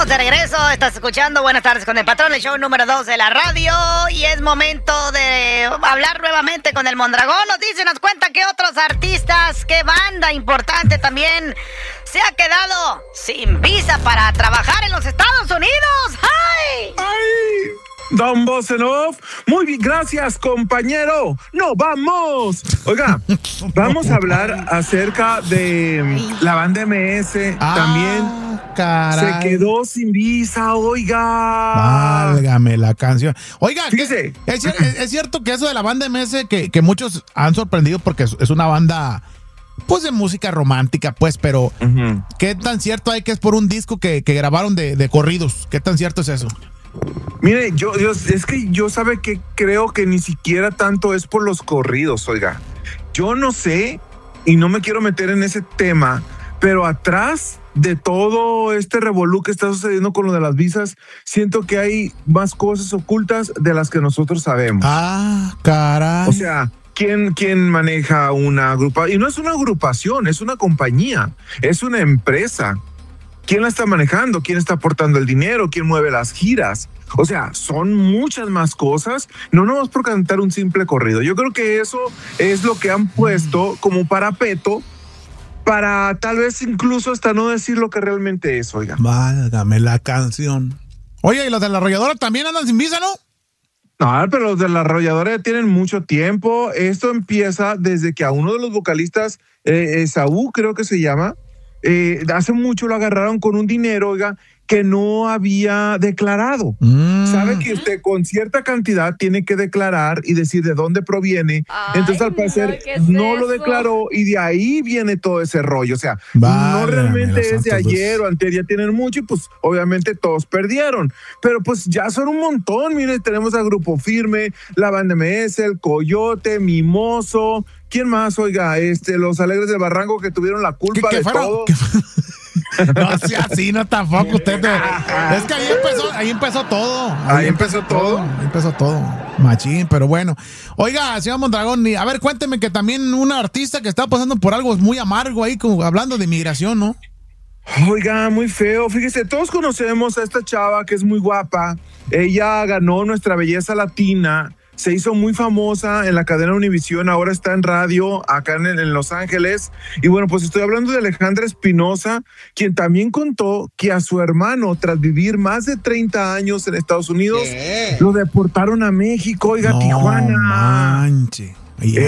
Estamos de regreso, estás escuchando Buenas tardes con el patrón, el show número 2 de la radio. Y es momento de hablar nuevamente con el Mondragón. Nos cuenta que otros artistas, qué banda importante también se ha quedado sin visa para trabajar en los Estados Unidos. ¡Ay! ¡Ay! Don Bosenov, muy bien, gracias, compañero. ¡No, vamos! Oiga, vamos a hablar acerca de la banda MS. También caray. se quedó sin visa, oiga. Válgame la canción. Oiga, fíjese. Es cierto que eso de la banda MS, que muchos han sorprendido porque es una banda, pues, de música romántica, pues, pero ¿qué tan cierto hay que es por un disco que grabaron de corridos? ¿Qué tan cierto es eso? Mire, es que yo sabe que creo que ni siquiera tanto es por los corridos, oiga. Yo no sé y no me quiero meter en ese tema, pero atrás de todo este revolú que está sucediendo con lo de las visas, siento que hay más cosas ocultas de las que nosotros sabemos. Ah, caray. O sea, ¿quién maneja una agrupación? Y no es una agrupación, es una compañía, es una empresa. ¿Quién la está manejando? ¿Quién está aportando el dinero? ¿Quién mueve las giras? O sea, son muchas más cosas, no nomás por cantar un simple corrido. Yo creo que eso es lo que han puesto como parapeto para tal vez incluso hasta no decir lo que realmente es, oiga. Válgame la canción. Oye, ¿y los de la arrolladora también andan sin visa, no? No, pero los de la arrolladora tienen mucho tiempo. Esto empieza desde que a uno de los vocalistas, Saúl creo que se llama, hace mucho lo agarraron con un dinero, oiga, que no había declarado. Sabe que usted con cierta cantidad tiene que declarar y decir de dónde proviene. Ay, entonces al parecer no lo declaró y de ahí viene todo ese rollo. O sea, no realmente es de ayer o anterior, ya tienen mucho y pues obviamente todos perdieron. Pero pues ya son un montón. Mire, tenemos al Grupo Firme, la banda MS, el Coyote, Mimoso. ¿Quién más? Oiga, los Alegres del Barranco que tuvieron la culpa de todo. No sea así, no tampoco usted. Es que ahí empezó todo. Ahí empezó todo. Machín, pero bueno. Oiga, señor Mondragón, a ver, cuénteme que también una artista que está pasando por algo muy amargo ahí, como hablando de inmigración, ¿no? Oiga, muy feo. Fíjese, todos conocemos a esta chava que es muy guapa. Ella ganó Nuestra Belleza Latina. Se hizo muy famosa en la cadena Univisión, ahora está en radio acá en Los Ángeles. Y bueno, pues estoy hablando de Alejandra Espinosa, quien también contó que a su hermano, tras vivir más de 30 años en Estados Unidos, lo deportaron a México, oiga, no, Tijuana. Manche.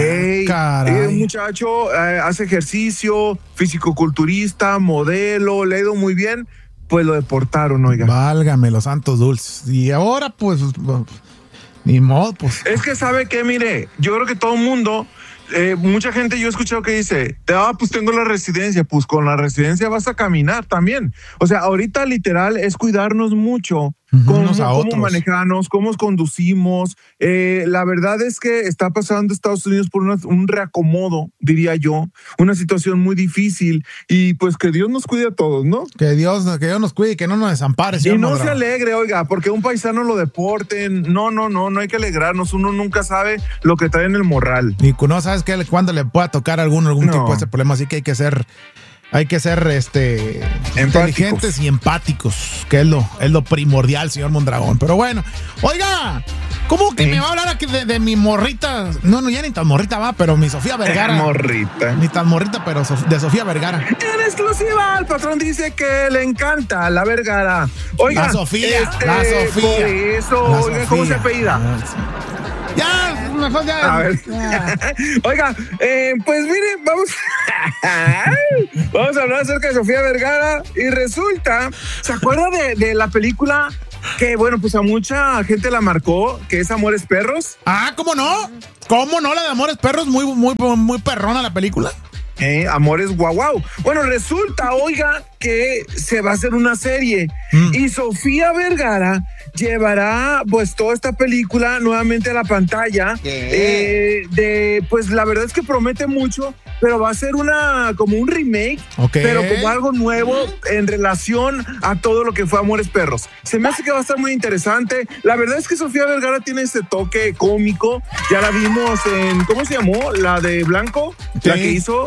El muchacho hace ejercicio, fisicoculturista, modelo, le ha ido muy bien, pues lo deportaron, oiga. Válgame los santos dulces. Y ahora, pues... Ni modo, pues. Es que sabe que, mire, yo creo que todo el mundo, mucha gente yo he escuchado que dice, pues tengo la residencia, pues con la residencia vas a caminar también. O sea, ahorita literal es cuidarnos mucho. Cómo manejamos, cómo conducimos. La verdad es que está pasando Estados Unidos por un reacomodo, diría yo, una situación muy difícil y pues que Dios nos cuide a todos, ¿no? Que Dios nos cuide y que no nos desampare. Y no se alegre, oiga, porque un paisano lo deporten. No hay que alegrarnos. Uno nunca sabe lo que trae en el morral. Y no sabes cuándo le pueda tocar algún tipo de ese problema, así que hay que ser inteligentes y empáticos, que es lo primordial, señor Mondragón. Pero bueno, oiga, ¿cómo que me va a hablar aquí de mi morrita? No, ya ni tan morrita va, pero mi Sofía Vergara. Morrita. Ni tan morrita, pero de Sofía Vergara. En exclusiva, el patrón dice que le encanta la Vergara. Oiga, la Sofía. Por eso, oiga, ¿cómo se apellida? Ya, mejor ya. A ver. Oiga, pues mire, vamos a hablar acerca de Sofía Vergara y resulta, ¿se acuerda de la película que, bueno, pues a mucha gente la marcó, que es Amores Perros? Ah, ¿cómo no? ¿Cómo no? La de Amores Perros, muy perrona la película. Amores guau. Bueno, resulta, oiga, que se va a hacer una serie y Sofía Vergara llevará pues toda esta película nuevamente a la pantalla. Pues la verdad es que promete mucho, pero va a ser como un remake, pero como algo nuevo en relación a todo lo que fue Amores Perros. Se me hace que va a estar muy interesante. La verdad es que Sofía Vergara tiene ese toque cómico. Ya la vimos en, ¿cómo se llamó? La de Blanco, la que hizo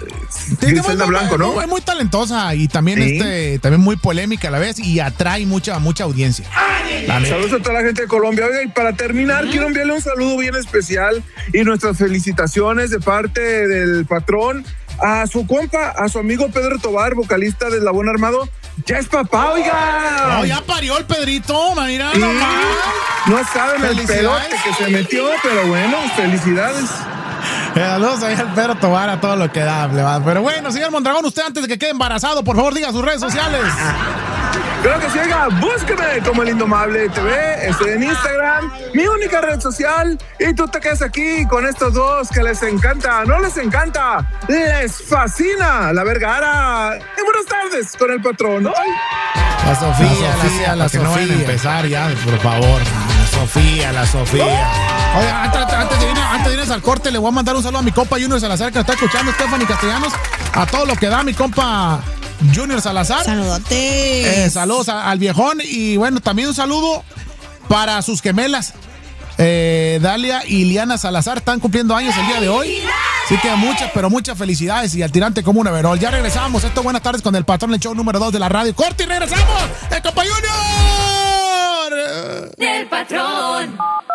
Griselda Blanco, ¿no? Es muy talentosa y también también muy polémica a la vez y atrae mucha audiencia. Saludos a toda la gente de Colombia. Oiga, y para terminar, quiero enviarle un saludo bien especial y nuestras felicitaciones de parte del patrón a su compa, a su amigo Pedro Tobar, vocalista de Eslabón Armado. Ya es papá, oiga. No, ya parió el Pedrito, mira, no saben el pedote que se metió, pero bueno, felicidades. Saludos ahí al Pedro Tobar, a todo lo que da. Pero bueno, señor Mondragón, usted antes de que quede embarazado, por favor, diga sus redes sociales. Creo que sí, oiga, búsqueme como El Indomable TV, estoy en Instagram, mi única red social, y tú te quedas aquí con estos dos que les encanta, no les encanta, les fascina la Vergara. Y buenas tardes con el patrón. La Sofía. Que no vayan a empezar ya, por favor. La Sofía. Oiga, antes de irnos al corte, le voy a mandar un saludo a mi compa Junior Salazar, que está escuchando, Stephanie Castellanos, a todo lo que da mi compa Junior Salazar. Saludotes. Saludos al viejón y bueno, también un saludo para sus gemelas. Dalia y Liana Salazar están cumpliendo años el día de hoy. Así que muchas felicidades y al tirante como un overall. Ya regresamos. Esto Buenas Tardes con el patrón, el show número 2 de la radio. ¡Corte y regresamos! ¡El compa Junior! Del patrón.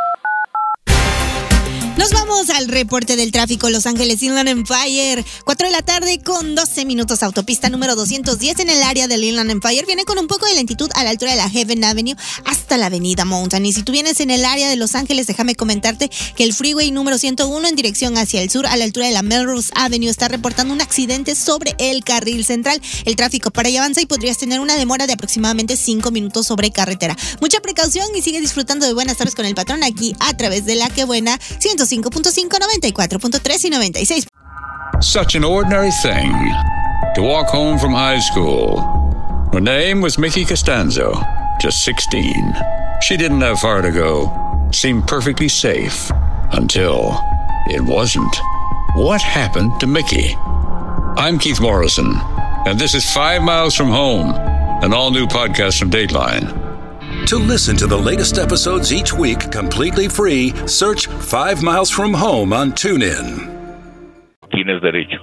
Nos vamos al reporte del tráfico. Los Ángeles Inland Empire, 4 de la tarde con 12 minutos. Autopista número 210 en el área del Inland Empire viene con un poco de lentitud a la altura de la Heaven Avenue hasta la avenida Mountain. Y si tú vienes en el área de Los Ángeles, déjame comentarte que el freeway número 101 en dirección hacia el sur a la altura de la Melrose Avenue está reportando un accidente sobre el carril central. El tráfico para allá avanza y podrías tener una demora de aproximadamente 5 minutos sobre carretera. Mucha precaución y sigue disfrutando de Buenas Tardes con el patrón aquí a través de La Que Buena 105.5, 94.3 y 96. Such an ordinary thing to walk home from high school. Her name was Mickey Costanzo, just 16. She didn't have far to go, seemed perfectly safe until it wasn't. What happened to Mickey? I'm Keith Morrison, and this is 5 Miles from Home, an all-new podcast from Dateline. To listen to the latest episodes each week completely free, search 5 Miles from Home on TuneIn. Tienes derecho.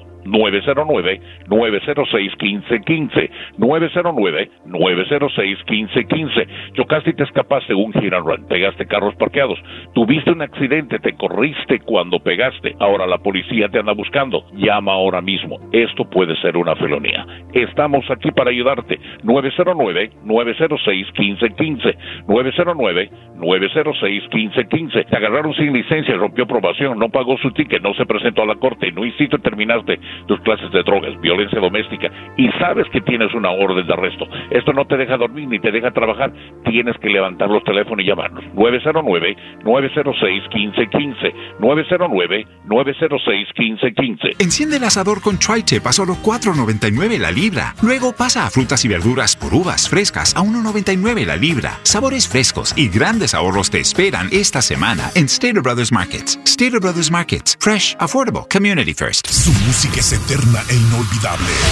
909-906-1515. 909-906-1515. Chocaste y te escapaste un hit and run. Pegaste carros parqueados. Tuviste un accidente, te corriste cuando pegaste. Ahora la policía te anda buscando. Llama ahora mismo. Esto puede ser una felonía. Estamos aquí para ayudarte. 909-906-1515. 909-906-1515. Te agarraron sin licencia, rompió probación, no pagó su ticket, no se presentó a la corte, no hiciste, terminaste tus clases de drogas, violencia doméstica y sabes que tienes una orden de arresto. Esto no te deja dormir ni te deja trabajar. Tienes que levantar los teléfonos y llamarnos. 909-906-1515. 909-906-1515. Enciende el asador con Tri-Tip a solo $4.99 la libra. Luego pasa a frutas y verduras por uvas frescas a $1.99 la libra. Sabores frescos y grandes ahorros te esperan esta semana en Stater Brothers Markets. Stater Brothers Markets. Fresh, affordable, community first. Su música es eterna e inolvidable.